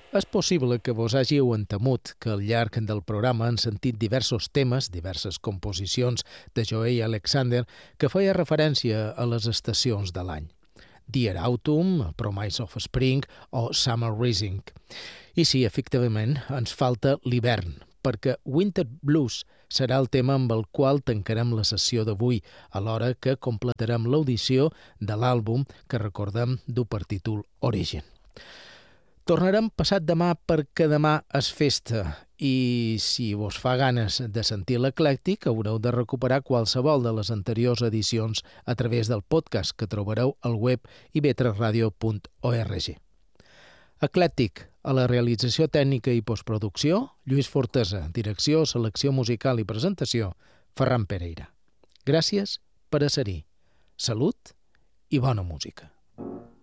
És possible que vos hàgiu entemut que al llarg del programa han sentit diversos temes, diverses composicions de Joey Alexander que feia referència a les estacions de l'any. Dear Autumn, Promise of Spring o Summer Rising. I sí, efectivament, ens falta l'hivern, perquè Winter Blues serà el tema amb el qual tancarem la sessió d'avui, alhora que completarem l'audició de l'àlbum que recordem du per títol Origin. Tornarem passat demà perquè demà és festa i si vos fa ganes de sentir l'eclèctic haureu de recuperar qualsevol de les anteriors edicions a través del podcast que trobareu al web ib3radio.org. Eclèctic, a la realització tècnica i postproducció, Lluís Fortesa, direcció, selecció musical i presentació, Ferran Pereira. Gràcies per a ser-hi. Salut i bona música.